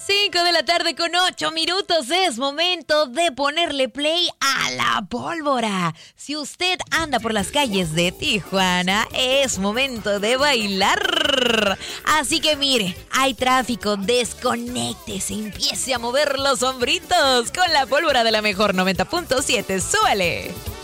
5 de la tarde con 8 minutos. Es momento de ponerle play a la pólvora. Si usted anda por las calles de Tijuana, es momento de bailar. Así que mire, hay tráfico, desconéctese, empiece a mover los hombritos con la pólvora de la mejor 90.7. ¡Súbale!